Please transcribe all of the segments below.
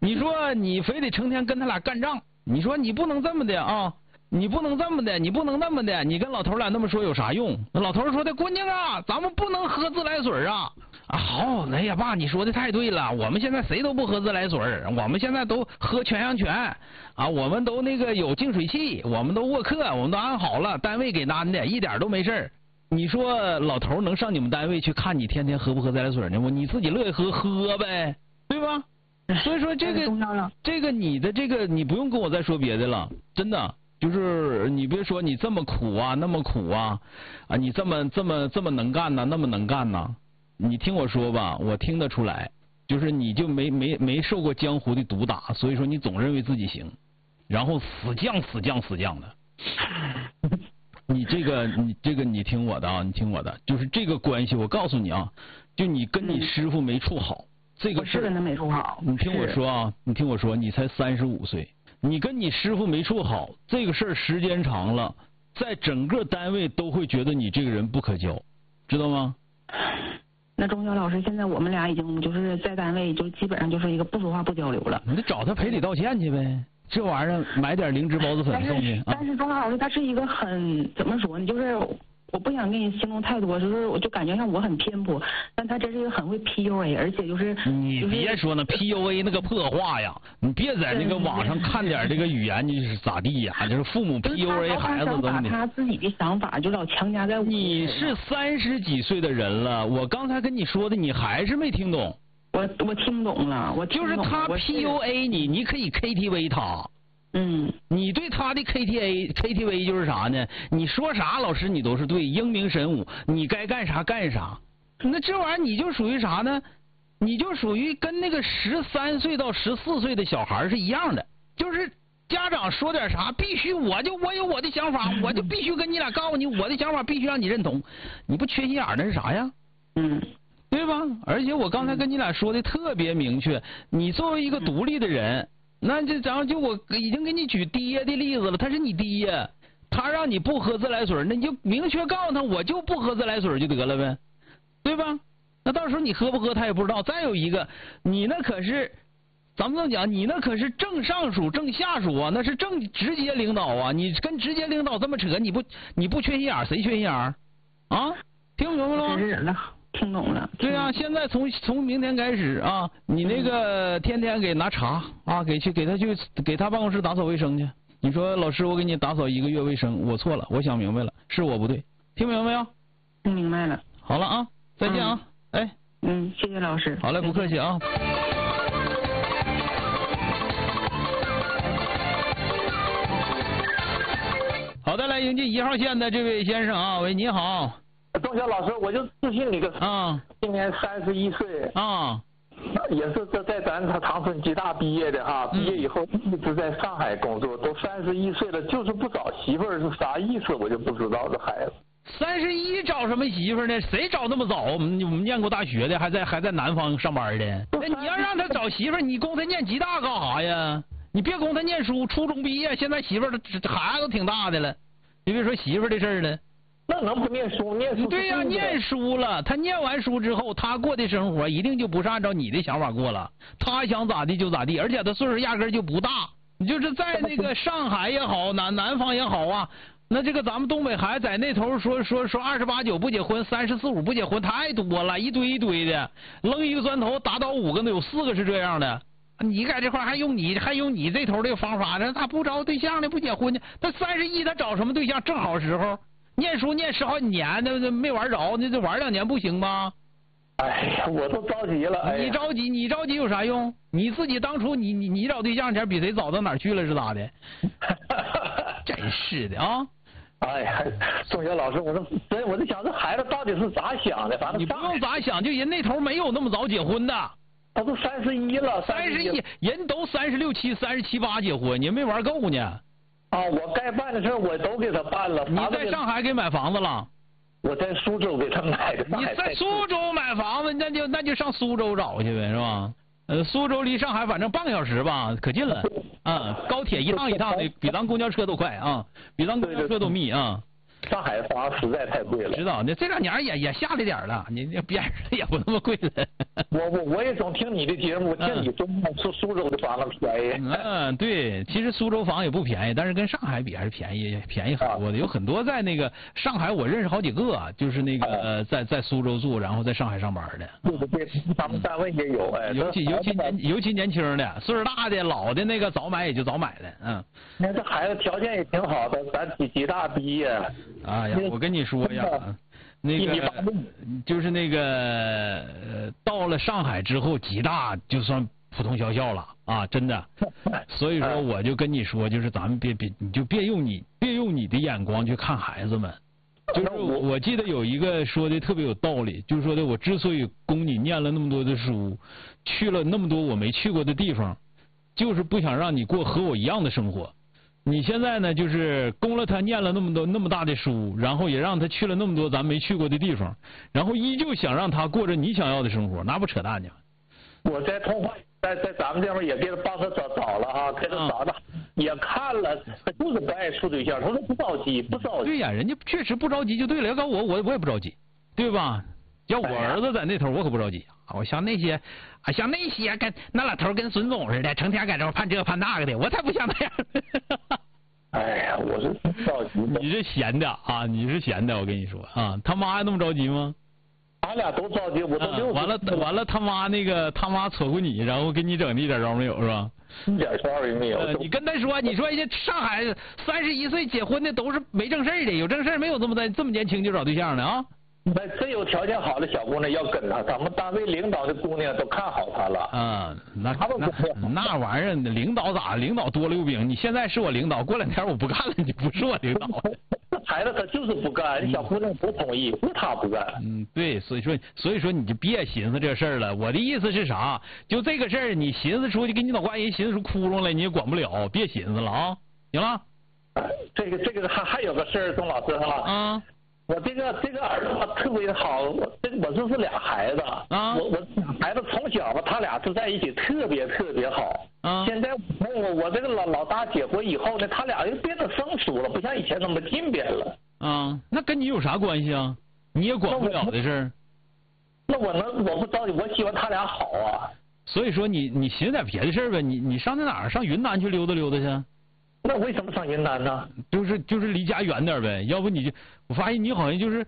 你说你非得成天跟他俩干仗，你说你不能这么的啊，你不能这么的，你不能那么的，你跟老头俩那么说有啥用？那老头说的，姑娘啊，咱们不能喝自来水啊。好，哎呀爸，你说的太对了，我们现在谁都不喝自来水，我们现在都喝全阳泉啊，我们都那个有净水器，我们都沃克，我们都安好了，单位给安的，一点都没事。你说老头能上你们单位去看你天天喝不喝自来水呢？你自己乐意喝呗，对吧？所以说这个你的这个你不用跟我再说别的了，真的就是你别说你这么苦啊那么苦啊你这么能干呐那么能干呐，你听我说吧，我听得出来，就是你就没受过江湖的毒打，所以说你总认为自己行，然后死犟的。你这个你听我的啊，你听我的，就是这个关系，我告诉你啊，就你跟你师傅没处好。这个是跟他没处好。 你听我说啊，你听我说，你才35岁，你跟你师傅没处好，这个事儿时间长了，在整个单位都会觉得你这个人不可交，知道吗？ 那钟晓老师，现在我们俩已经就是在单位就基本上就是一个不说话不交流了。 你得找他赔礼道歉去呗，这玩意儿买点灵芝孢子粉送去。 但是钟晓老师他是一个很怎么说呢，就是我不想跟你形容太多，就是我就感觉像我很偏颇，但他真是一个很会 PUA， 而且就是你别说那 PUA 那个破话呀，你别在那个网上看点这个语言就是咋地呀，就是父母 PUA 孩子怎么的。 他自己的想法就老强加在我。 你是30几岁的人了，我刚才跟你说的你还是没听懂。 我听懂了， 就是他 PUA 你，你可以 KTV 他。你对他的 KTV 就是啥呢？你说啥老师你都是对，英明神武，你该干啥干啥。那这玩意儿你就属于啥呢？你就属于跟那个13岁到14岁的小孩是一样的，就是家长说点啥必须我有我的想法，我就必须跟你俩告诉你我的想法必须让你认同，你不缺心眼那是啥呀？对吧？而且我刚才跟你俩说的特别明确，你作为一个独立的人。那然后就我已经给你举爹的例子了，他是你爹，他让你不喝自来水，那你就明确告诉他，我就不喝自来水就得了呗，对吧？那到时候你喝不喝他也不知道。再有一个，你那可是，咱们这么讲，你那可是正上属正下属啊，那是正直接领导啊，你跟直接领导这么扯，你不缺心眼谁缺心眼啊？听明白了吗？ 听懂了。 对啊，现在从明天开始啊，你那个天天给拿茶啊，给他办公室打扫卫生去。你说老师，我给你打扫1个月卫生，我错了，我想明白了，是我不对，听明白没有？ 听明白了。 好了啊，再见啊，哎。 谢谢老师。 好嘞，不客气啊。好的，来迎接1号线的这位先生啊，喂，你好。 钟晓老师，我就咨询你个今年31岁也是在咱长春吉大毕业的哈，毕业以后一直在上海工作，都31岁了，就是不找媳妇儿是啥意思？我就不知道这孩子。 31找什么媳妇呢？谁找那么早？我们念过大学的，还在南方上班的。那你要让他找媳妇儿，你供他念吉大干啥呀？你别供他念书，初中毕业，现在媳妇儿孩子都挺大的了，你别说媳妇儿的事儿了。 那能不念书？念书对呀，念书了。他念完书之后，他过的生活一定就不是按照你的想法过了。他想咋地就咋地，而且他岁数压根就不大。你就是在那个上海也好，南方也好啊，那这个咱们东北孩子在那头说28、9不结婚，34、5不结婚，太多了，一堆的，扔一个砖头打倒5个，那有4个是这样的。你在这块还用你这头这个方法呢？他不找对象呢，不结婚呢？他31，他找什么对象？正好时候。念书念10好几年，那没玩着，那这玩2年不行吗？ 哎呀，我都着急了。 你着急有啥用？你自己当初你找对象前比谁早到哪儿去了是咋的？真是的啊！ 哎呀，钟晓老师，我就想这孩子到底是咋想的？反正你不用咋想，就人那头没有那么早结婚的。 他都31了 ，31人都36、7、37、8结婚，你没玩够呢。 我该办的事我都给他办了。 你在上海给买房子了？ 我在苏州给他买的。 你在苏州买房子，那就上苏州找去呗，是吧？苏州离上海反正半个小时吧，可近了。高铁一趟的，比咱公交车都快啊，比咱公交车都密啊。 上海房实在太贵了。 知道，那这2年也下来点了，你边上也不那么贵了。 我也总听你的节目，听你说苏州的房子便宜。 对，其实苏州房也不便宜，但是跟上海比还是便宜很多的。有很多在那个上海，我认识好几个，就是那个在苏州住，然后在上海上班的。 对，他们单位也有尤其年轻的，岁数大的、老的那个早买也就早买了。 那这孩子条件也挺好的，咱吉大毕业。 哎呀，我跟你说呀。那个就是那个到了上海之后，吉大就算普通学校了啊，真的。所以说我就跟你说，就是咱们你就别用你的眼光去看孩子们。就是我记得有一个说的特别有道理，就是说的我之所以供你念了那么多的书，去了那么多我没去过的地方，就是不想让你过和我一样的生活。你现在呢，就是供了他念了那么大的书，然后也让他去了那么多咱没去过的地方，然后依旧想让他过着你想要的生活，那不扯淡呢？ 我在通话在咱们这边也给他帮他找了哈，给他找的也看了，他就是不爱处对象，他说不着急。 对呀，人家确实不着急就对了。要搞我也不着急，对吧？要我儿子在那头，我可不着急。我像那些跟那老头跟孙总似的，成天在这盼这盼那个的，我才不像那样。 哎呀，我是不着急。 你是闲的啊，我跟你说啊，他妈还那么着急吗？ 俺俩都着急，我都60。 完了，他妈撮过你，然后给你整的一点招没有是吧？ 一点招也没有。 你跟他说，你说这上海31岁结婚的都是没正事的，有正事没有这么年轻就找对象的啊？ 那真有条件好的小姑娘要跟他，咱们单位领导的姑娘都看好他了。 那玩意儿，领导咋？领导多了有饼。你现在是我领导，过2天我不干了，你不是我领导。 孩子他就是不干，小姑娘不同意，不是他不干。 对，所以说你就别寻思这事儿了。我的意思是啥？就这个事儿，你寻思出去给你脑瓜人寻思出窟窿来，你也管不了，别寻思了啊！行了。 这个还有个事儿，钟老师哈。我这个儿子特别好，我这是俩孩子啊。我孩子从小吧，他俩就在一起，特别好。现在我这个老大结婚以后呢，他俩又变得生疏了，不像以前那么近边了。 那跟你有啥关系啊？你也管不了的事儿。 那我不着急，我希望他俩好啊。 所以说你寻思点别的事儿呗，你上那哪儿？上云南去溜达溜达去。 那为什么上云南呢？ 就是离家远点呗，要不我发现你好像就是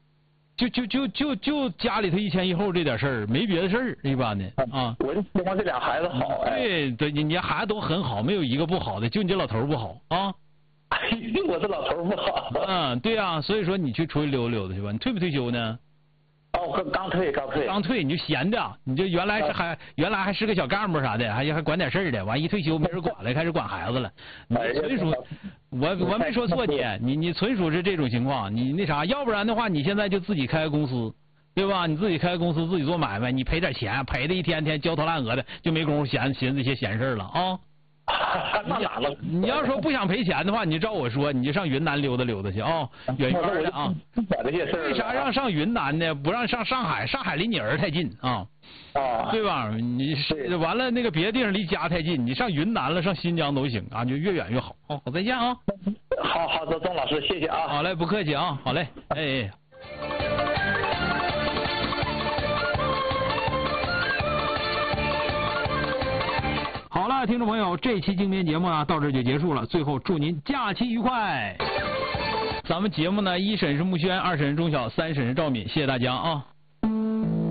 就家里头一前一后这点事儿，没别的事儿一般的啊。 我就希望这俩孩子好。 对，你孩子都很好，没有一个不好的，就你这老头不好啊。 我这老头不好。 对啊，所以说你去出去溜达溜达去吧。你退不退休呢？ 刚退， 你就闲的，你就原来还是个小干部啥的，还管点事儿的，完一退休没人管了，开始管孩子了。纯属我没说错你纯属是这种情况，你那啥，要不然的话你现在就自己开个公司，对吧？你自己开个公司自己做买卖，你赔点钱，赔的一天天焦头烂额的，就没工夫寻思这些闲事了啊。你要说不想赔钱的话，你就照我说，你就上云南溜达溜达去啊，远远的啊。为啥让上云南呢？不让上上海？上海离你儿太近啊，对吧？你完了那个别的地方离家太近，你上云南了，上新疆都行啊，就越远越好。好，再见啊。 好的，钟老师，谢谢啊。 好嘞，不客气啊，好嘞，哎。好了，听众朋友，这期精编节目呢到这就结束了。最后祝您假期愉快。咱们节目呢，1审是木轩，2审是钟晓，3审是赵敏，谢谢大家啊。